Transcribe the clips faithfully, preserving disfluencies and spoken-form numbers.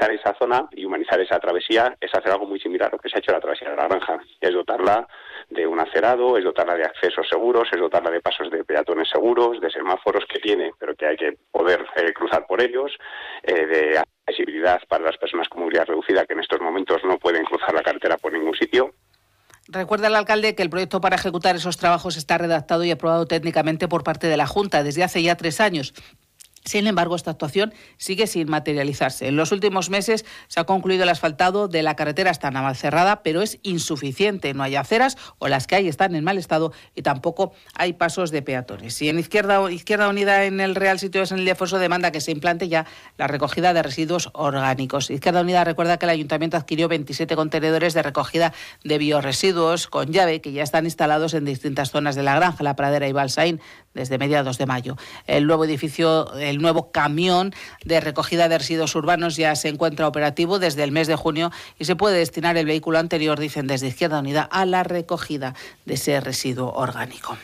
humanizar esa zona y humanizar esa travesía es hacer algo muy similar a lo que se ha hecho en la travesía de la Granja, es dotarla de un acerado, es dotarla de accesos seguros, es dotarla de pasos de peatones seguros, de semáforos que tiene, pero que hay que poder eh, cruzar por ellos, eh, de accesibilidad para las personas con movilidad reducida que en estos momentos no pueden cruzar la carretera por ningún sitio. Recuerda el alcalde que el proyecto para ejecutar esos trabajos está redactado y aprobado técnicamente por parte de la Junta desde hace ya tres años. Sin embargo, esta actuación sigue sin materializarse. En los últimos meses se ha concluido el asfaltado de la carretera hasta Navalcerrada, pero es insuficiente. No hay aceras o las que hay están en mal estado y tampoco hay pasos de peatones. Y en Izquierda, Izquierda Unida en el Real Sitio de San Ildefonso demanda que se implante ya la recogida de residuos orgánicos. Izquierda Unida recuerda que el Ayuntamiento adquirió veintisiete contenedores de recogida de biorresiduos con llave que ya están instalados en distintas zonas de la Granja, La Pradera y Balsaín desde mediados de mayo. El nuevo edificio, el nuevo camión de recogida de residuos urbanos ya se encuentra operativo desde el mes de junio y se puede destinar el vehículo anterior, dicen desde Izquierda Unida, a la recogida de ese residuo orgánico.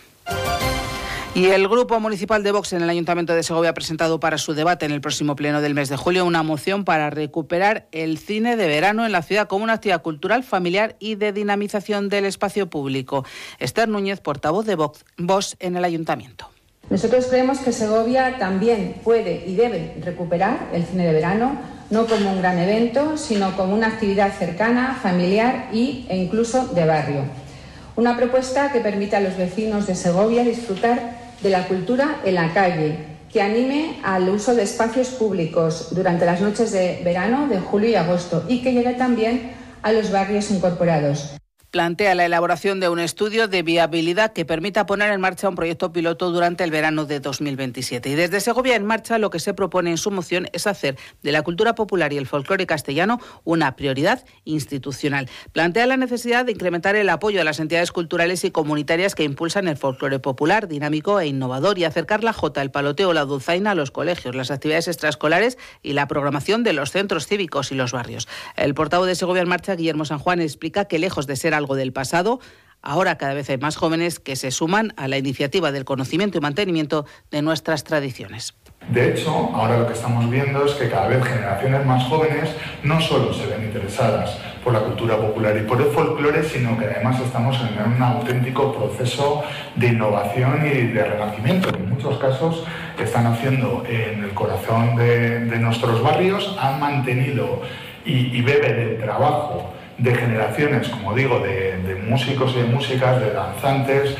Y el Grupo Municipal de Vox en el Ayuntamiento de Segovia ha presentado para su debate en el próximo pleno del mes de julio una moción para recuperar el cine de verano en la ciudad como una actividad cultural, familiar y de dinamización del espacio público. Esther Núñez, portavoz de Vox, Vox en el Ayuntamiento. Nosotros creemos que Segovia también puede y debe recuperar el cine de verano, no como un gran evento, sino como una actividad cercana, familiar y, e incluso de barrio. Una propuesta que permita a los vecinos de Segovia disfrutar de la cultura en la calle, que anime al uso de espacios públicos durante las noches de verano, de julio y agosto, y que llegue también a los barrios incorporados. Plantea la elaboración de un estudio de viabilidad que permita poner en marcha un proyecto piloto durante el verano de dos mil veintisiete. Y desde Segovia en Marcha lo que se propone en su moción es hacer de la cultura popular y el folclore castellano una prioridad institucional. Plantea la necesidad de incrementar el apoyo a las entidades culturales y comunitarias que impulsan el folclore popular, dinámico e innovador, y acercar la jota, el paloteo o la dulzaina a los colegios, las actividades extraescolares y la programación de los centros cívicos y los barrios. El portavoz de Segovia en Marcha, Guillermo San Juan, explica que lejos de ser algo del pasado, ahora cada vez hay más jóvenes que se suman a la iniciativa del conocimiento y mantenimiento de nuestras tradiciones. De hecho, ahora lo que estamos viendo es que cada vez generaciones más jóvenes no solo se ven interesadas por la cultura popular y por el folclore, sino que además estamos en un auténtico proceso de innovación y de renacimiento. En muchos casos están haciendo en el corazón de, de nuestros barrios, han mantenido y, y bebe del trabajo de generaciones, como digo, de, de músicos y de músicas, de danzantes.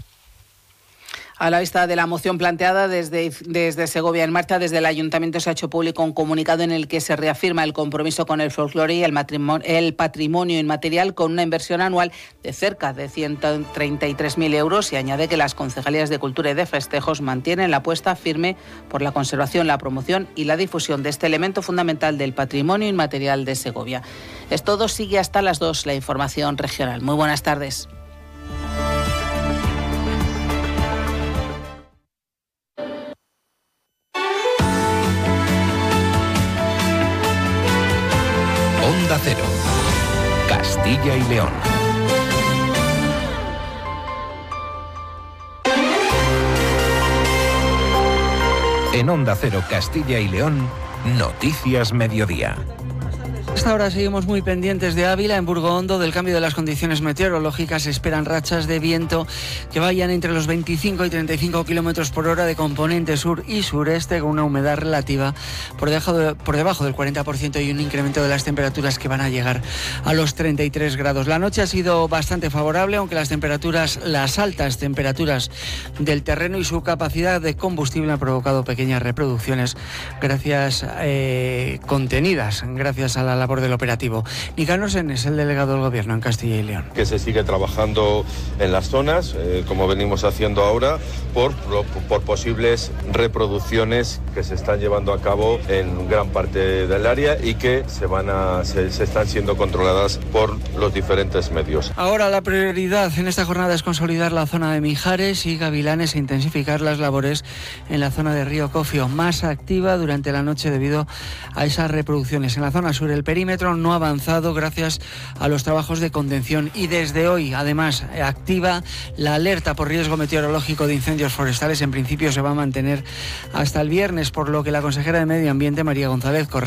A la vista de la moción planteada desde, desde Segovia en Marcha, desde el Ayuntamiento se ha hecho público un comunicado en el que se reafirma el compromiso con el folclore y el, el patrimonio inmaterial con una inversión anual de cerca de ciento treinta y tres mil euros y añade que las concejalías de Cultura y de Festejos mantienen la apuesta firme por la conservación, la promoción y la difusión de este elemento fundamental del patrimonio inmaterial de Segovia. Es todo, sigue hasta las dos la información regional. Muy buenas tardes. Onda Cero, Castilla y León. En Onda Cero, Castilla y León, Noticias Mediodía. Hasta ahora seguimos muy pendientes de Ávila, en Burgoondo, del cambio de las condiciones meteorológicas. Se esperan rachas de viento que vayan entre los veinticinco y treinta y cinco kilómetros por hora de componente sur y sureste, con una humedad relativa por debajo, de, por debajo del cuarenta por ciento y un incremento de las temperaturas que van a llegar a los treinta y tres grados. La noche ha sido bastante favorable, aunque las temperaturas, las altas temperaturas del terreno y su capacidad de combustible han provocado pequeñas reproducciones gracias eh, contenidas, gracias a la labor del operativo. Nicanor Sen es el delegado del Gobierno en Castilla y León. Que se sigue trabajando en las zonas, eh, como venimos haciendo ahora, por, por, por posibles reproducciones que se están llevando a cabo en gran parte del área y que se, van a, se, se están siendo controladas por los diferentes medios. Ahora la prioridad en esta jornada es consolidar la zona de Mijares y Gavilanes e intensificar las labores en la zona de Río Cofio, más activa durante la noche debido a esas reproducciones. En la zona sur el perímetro no ha avanzado gracias a los trabajos de contención y desde hoy además activa la alerta por riesgo meteorológico de incendios forestales. En principio se va a mantener hasta el viernes, por lo que la consejera de Medio Ambiente, María González Corral,